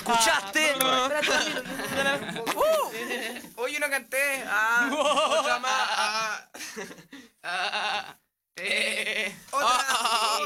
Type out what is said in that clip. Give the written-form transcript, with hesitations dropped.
escuchaste? Hoy yo no canté. Otra más. Otra.